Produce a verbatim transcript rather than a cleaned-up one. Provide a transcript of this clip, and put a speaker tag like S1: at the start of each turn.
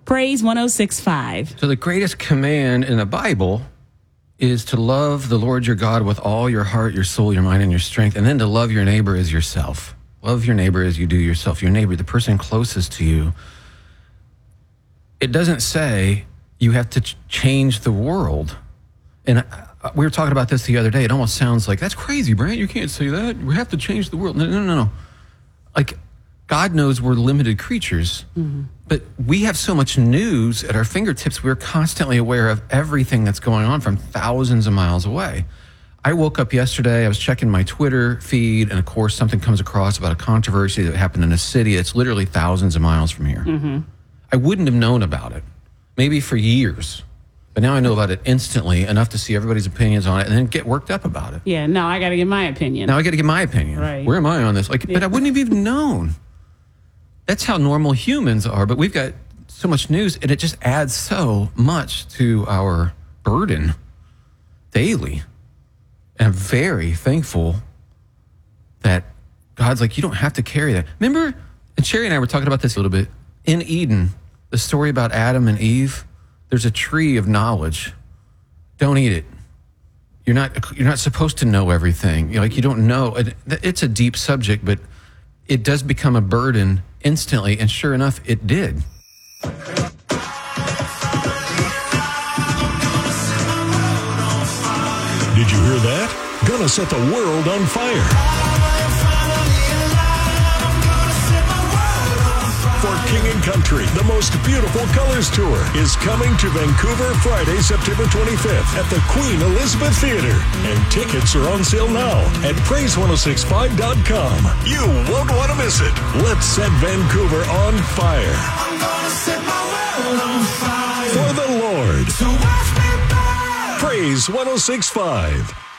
S1: Praise one oh six point five.
S2: So the greatest command in the Bible is to love the Lord your God with all your heart, your soul, your mind, and your strength, and then to love your neighbor as yourself. Love your neighbor as you do yourself. Your neighbor, the person closest to you. It doesn't say you have to ch- change the world. And uh, we were talking about this the other day. It almost sounds like, that's crazy, Brant. You can't say that. We have to change the world. No, no, no, no. Like, God knows we're limited creatures, mm-hmm. but we have so much news at our fingertips. We're constantly aware of everything that's going on from thousands of miles away. I woke up yesterday, I was checking my Twitter feed, and of course something comes across about a controversy that happened in a city that's literally thousands of miles from here. Mm-hmm. I wouldn't have known about it, maybe for years. But now I know about it instantly, enough to see everybody's opinions on it and then get worked up about it.
S1: Yeah, now I got to give my opinion.
S2: Now I got to give my opinion.
S1: Right.
S2: Where am I on this? Like, yeah. But I wouldn't have even known. That's how normal humans are, but we've got so much news, and it just adds so much to our burden daily. And I'm very thankful that God's like, you don't have to carry that. Remember, and Sherry and I were talking about this a little bit, in Eden, the story about Adam and Eve, there's a tree of knowledge. Don't eat it. You're not, you're not supposed to know everything. You're like, you don't know. It's a deep subject, but it does become a burden instantly, and sure enough, it did.
S3: Did you hear that? Gonna set the world on fire. For King and Country, the most beautiful colors tour is coming to Vancouver Friday, September twenty-fifth at the Queen Elizabeth Theatre. And tickets are on sale now at praise one oh six five dot com. You won't want to miss it. Let's set Vancouver on fire. I'm gonna set my world on fire. For the Lord. So watch me burn. Praise one oh six point five.